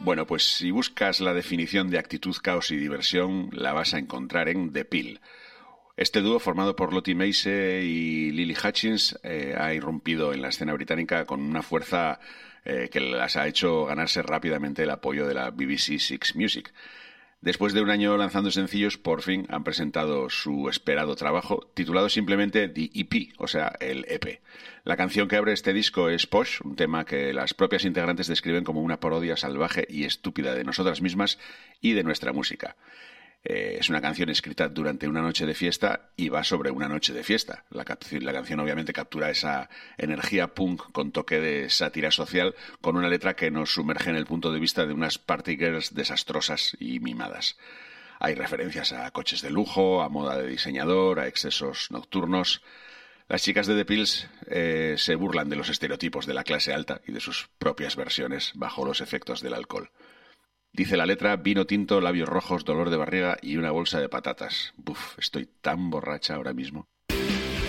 Bueno, pues si buscas la definición de actitud, caos y diversión, la vas a encontrar en The Pill. Este dúo, formado por Lottie Mace y Lily Hutchins, ha irrumpido en la escena británica con una fuerza que las ha hecho ganarse rápidamente el apoyo de la BBC Six Music. Después de un año lanzando sencillos, por fin han presentado su esperado trabajo, titulado simplemente The EP, o sea, el EP. La canción que abre este disco es Posh, un tema que las propias integrantes describen como una parodia salvaje y estúpida de nosotras mismas y de nuestra música. Es una canción escrita durante una noche de fiesta y va sobre una noche de fiesta. La canción obviamente captura esa energía punk con toque de sátira social, con una letra que nos sumerge en el punto de vista de unas party girls desastrosas y mimadas. Hay referencias a coches de lujo, a moda de diseñador, a excesos nocturnos. Las chicas de The Pills se burlan de los estereotipos de la clase alta y de sus propias versiones bajo los efectos del alcohol. Dice la letra: vino tinto, labios rojos, dolor de barriga y una bolsa de patatas. Buf, estoy tan borracha ahora mismo.